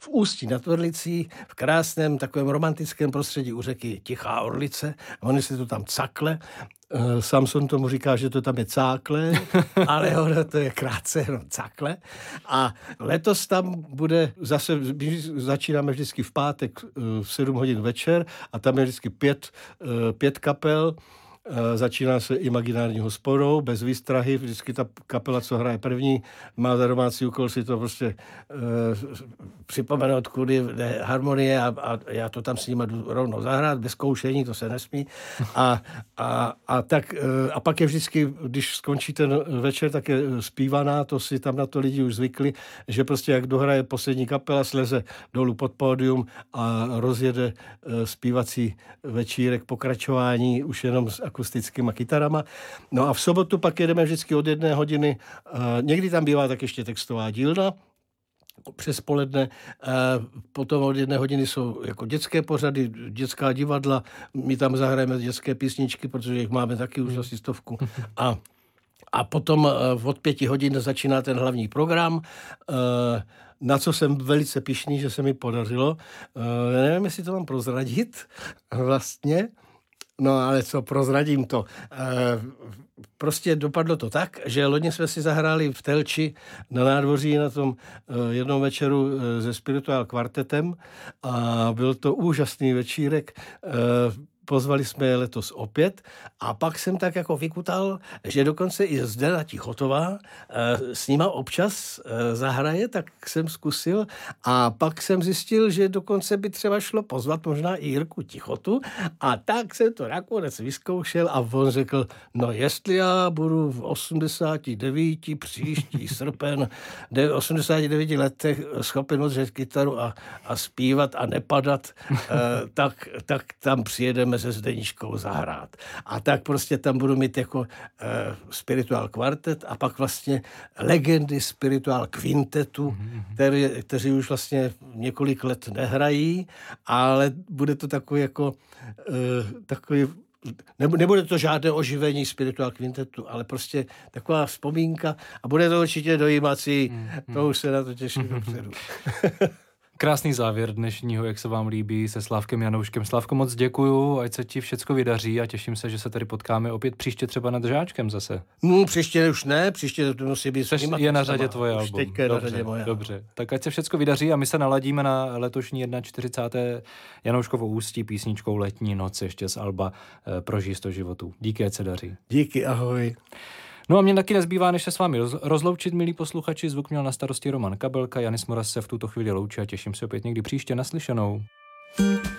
v Ústí nad Orlicí, v krásném takovém romantickém prostředí u řeky Tichá Orlice. Oni si to tam cakle. Samson tomu říká, že to tam je cákle, ale ono to je krátce jenom cakle. A letos tam bude zase, začínáme vždycky v pátek v 7 hodin večer a tam je vždycky 5 kapel. Začíná se imaginární hospodou, bez výstrahy, vždycky ta kapela, co hraje první, má za domácí úkol si to prostě připomenout, kudy jde harmonie a já to tam s nima jdu rovnou zahrát, bez zkoušení, to se nesmí. A pak je vždycky, když skončí ten večer, tak je zpívaná, to si tam na to lidi už zvykli, že prostě jak dohraje poslední kapela, sleze dolů pod pódium a rozjede zpívací večírek, pokračování už jenom s akustickýma kytarama. No a v sobotu pak jedeme vždycky od 1 hodiny. Někdy tam bývá tak ještě textová dílna přes poledne. Potom od 1 hodiny jsou jako dětské pořady, dětská divadla. My tam zahrajeme dětské písničky, protože jich máme taky už asi 100. A potom od 5 hodin začíná ten hlavní program, na co jsem velice pyšný, že se mi podařilo. Nevím, jestli to mám prozradit vlastně. No ale co, prozradím to. Prostě dopadlo to tak, že loni jsme si zahráli v Telči na nádvoří na tom jednom večeru se Spirituál kvartetem a byl to úžasný večírek. Pozvali jsme je letos opět a pak jsem tak jako vykutal, že dokonce i Zdena Tichotová s nima občas zahraje, tak jsem zkusil a pak jsem zjistil, že dokonce by třeba šlo pozvat možná i Jirku Tichotu a tak jsem to nakonec vyzkoušel a on řekl, no jestli já budu v 89 příští srpen, 89 letech schopen odřet kytaru a zpívat a nepadat, tak tam přijedeme se Zdeníškou zahrát. A tak prostě tam budu mít jako Spirituál kvartet a pak vlastně legendy Spirituál kvintetu, kteří už vlastně několik let nehrají, ale bude to takový jako takový nebude to žádné oživení Spirituál kvintetu, ale prostě taková vzpomínka a bude to určitě dojímací. To už se na to těším dopředu. Krásný závěr dnešního, jak se vám líbí, se Slávkem Janouškem. Slávko, moc děkuju, ať se ti všecko vydaří a těším se, že se tady potkáme opět příště třeba nad Žáčkem zase. Příště už ne, příště to musí být s nima. Je na řadě tvoje album. album. Teďka je na řadě moje. Dobře, tak ať se všecko vydaří a my se naladíme na letošní 41. Janouškovo Ústí písničkou Letní noc ještě z alba Prožij 100 životů. Díky, ať se daří. Díky, ahoj. No a mě taky nezbývá, než se s vámi rozloučit, milí posluchači. Zvuk měl na starosti Roman Kabelka, Janis Moraz se v tuto chvíli loučí a těším se opět někdy příště naslyšenou.